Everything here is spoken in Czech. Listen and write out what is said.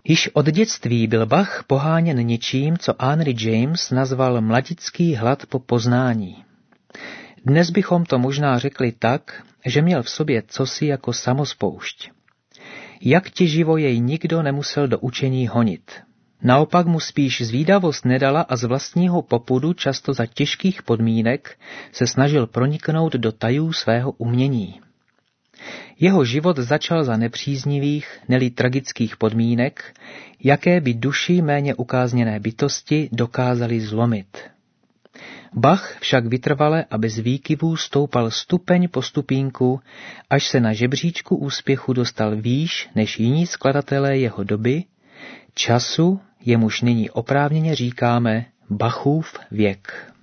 Již od dětství byl Bach poháněn něčím, co Henry James nazval mladický hlad po poznání. Dnes bychom to možná řekli tak, že měl v sobě cosi jako samospoušť. Jak těživo jej nikdo nemusel do učení honit. Naopak mu spíš zvídavost nedala a z vlastního popudu často za těžkých podmínek se snažil proniknout do tajů svého umění. Jeho život začal za nepříznivých, neli tragických podmínek, jaké by duši méně ukázněné bytosti dokázaly zlomit. Bach však vytrvale a bez výkyvů stoupal stupeň po stupínku, až se na žebříčku úspěchu dostal výš než jiní skladatelé jeho doby, času, jemuž nyní oprávněně říkáme Bachův věk.